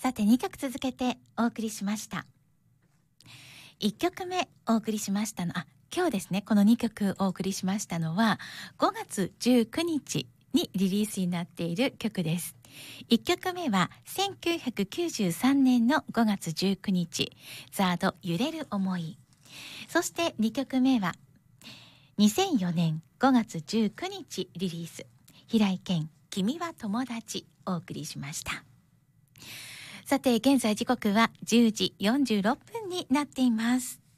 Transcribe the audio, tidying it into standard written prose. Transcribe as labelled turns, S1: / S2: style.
S1: さて2曲続けてお送りしました。1曲目お送りしましたの今日ですね、この2曲お送りしましたのは5月19日にリリースになっている曲です。1曲目は1993年の5月19日ザード揺れる想い。そして2曲目は2004年5月19日リリース、平井堅君は友達お送りしました。さて現在時刻は10時46分になっています。